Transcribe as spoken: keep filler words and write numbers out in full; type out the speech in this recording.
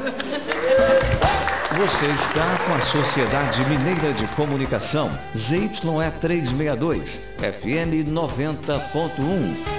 Você está com a Sociedade Mineira de Comunicação, Z Y E trezentos e sessenta e dois, F M noventa ponto um.